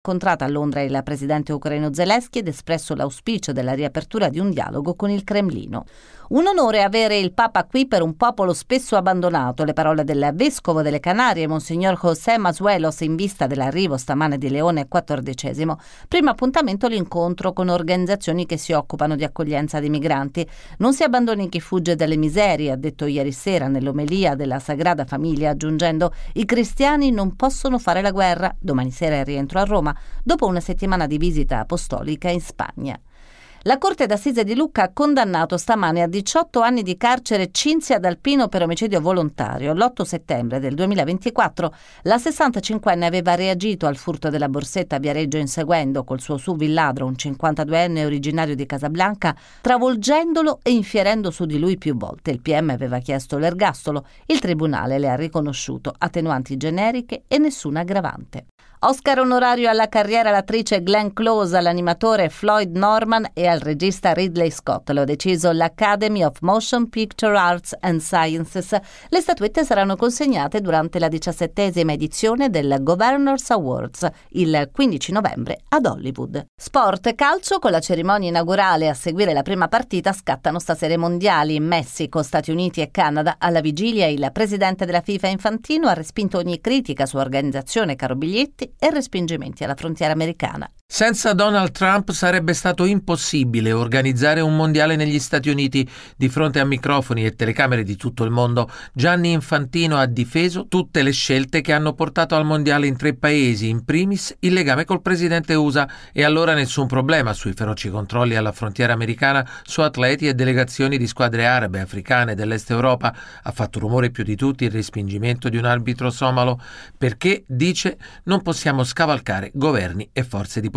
incontrato a Londra il presidente ucraino Zelensky ed espresso l'auspicio della riapertura di un dialogo con il Cremlino. Un onore avere il Papa qui per un popolo spesso abbandonato, le parole del vescovo delle Canarie, Monsignor José Masuelos, in vista dell'arrivo stamane di Leone XIV. Primo appuntamento l'incontro con organizzazioni che si occupano di accoglienza dei migranti. Non si abbandoni chi fugge dalle miserie, ha detto ieri sera nell'omelia della Sagrada Famiglia, aggiungendo: i cristiani non possono fare la guerra. Domani sera è rientro a Roma, dopo una settimana di visita apostolica in Spagna. La Corte d'Assise di Lucca ha condannato stamane a 18 anni di carcere Cinzia D'Alpino per omicidio volontario. L'8 settembre del 2024 la 65enne aveva reagito al furto della borsetta a Viareggio inseguendo col suo SUV il ladro, un 52enne originario di Casablanca, travolgendolo e infierendo su di lui più volte. Il PM aveva chiesto l'ergastolo. Il tribunale le ha riconosciuto attenuanti generiche e nessuna aggravante. Oscar onorario alla carriera all'attrice Glenn Close, all'animatore Floyd Norman e al regista Ridley Scott. Lo ha deciso l'Academy of Motion Picture Arts and Sciences. Le statuette saranno consegnate durante la 17ª edizione del Governors Awards, il 15 novembre ad Hollywood. Sport e calcio, con la cerimonia inaugurale a seguire la prima partita scattano stasera i mondiali in Messico, Stati Uniti e Canada. Alla vigilia il presidente della FIFA Infantino ha respinto ogni critica su organizzazione, caro biglietti e respingimenti alla frontiera americana. Senza Donald Trump sarebbe stato impossibile organizzare un mondiale negli Stati Uniti. Di fronte a microfoni e telecamere di tutto il mondo, Gianni Infantino ha difeso tutte le scelte che hanno portato al mondiale in 3 paesi, in primis il legame col presidente USA, e allora nessun problema sui feroci controlli alla frontiera americana su atleti e delegazioni di squadre arabe, africane, dell'est Europa. Ha fatto rumore più di tutti il respingimento di un arbitro somalo perché, dice, non possiamo scavalcare governi e forze di polizia.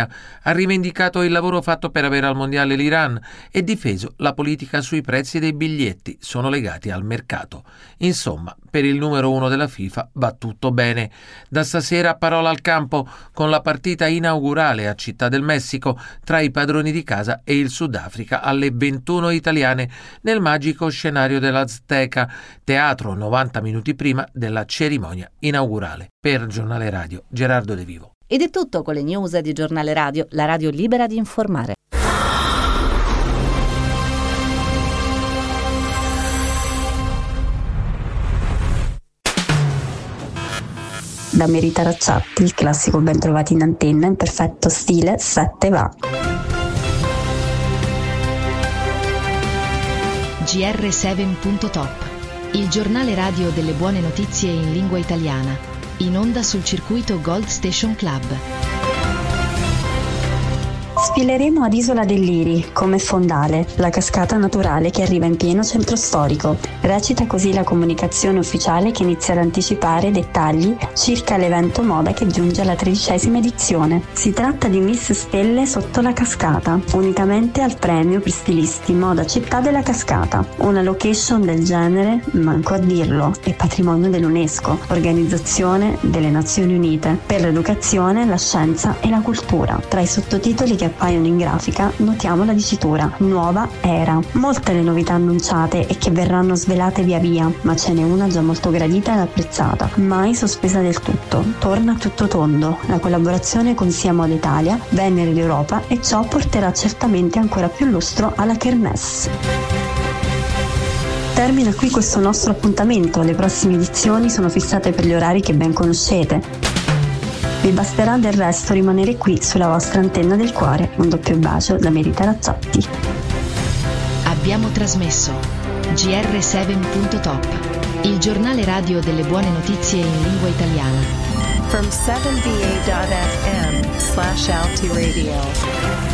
Ha rivendicato il lavoro fatto per avere al mondiale l'Iran e difeso la politica sui prezzi dei biglietti, sono legati al mercato. Insomma, per il numero 1 della FIFA va tutto bene. Da stasera parola al campo con la partita inaugurale a Città del Messico tra i padroni di casa e il Sudafrica alle 21 italiane nel magico scenario dell'Azteca, teatro 90 minuti prima della cerimonia inaugurale. Per Giornale Radio, Gerardo De Vivo. Ed è tutto con le news di Giornale Radio, la radio libera di informare. Da Merita Racciatti, il classico ben trovati in antenna in perfetto stile 7 va. GR7.top, il giornale radio delle buone notizie in lingua italiana. In onda sul circuito Gold Station Club. Sfileremo ad Isola del Liri, come fondale, la cascata naturale che arriva in pieno centro storico. Recita così la comunicazione ufficiale che inizia ad anticipare dettagli circa l'evento moda che giunge alla 13ª edizione. Si tratta di Miss Stelle sotto la cascata, unicamente al premio per stilisti Moda Città della Cascata. Una location del genere, manco a dirlo, è patrimonio dell'UNESCO, Organizzazione delle Nazioni Unite, per l'educazione, la scienza e la cultura. Tra i sottotitoli che appaiono in grafica notiamo la dicitura Nuova Era. Molte le novità annunciate e che verranno svelate via via, ma ce n'è una già molto gradita ed apprezzata, mai sospesa del tutto. Torna tutto tondo, la collaborazione con Sia Moda Italia, Venere d'Europa, e ciò porterà certamente ancora più lustro alla Kermesse. Termina qui questo nostro appuntamento, le prossime edizioni sono fissate per gli orari che ben conoscete. Vi basterà del resto rimanere qui sulla vostra antenna del cuore. Un doppio bacio da Merita Racciatti. Abbiamo trasmesso GR7.top, il giornale radio delle buone notizie in lingua italiana. From 7va.fm/LT Radio.